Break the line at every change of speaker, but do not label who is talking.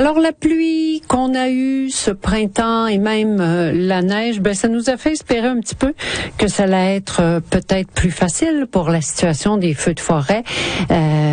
Alors la pluie qu'on a eue ce printemps et même la neige, ça nous a fait espérer un petit peu que ça allait être peut-être plus facile pour la situation des feux de forêt.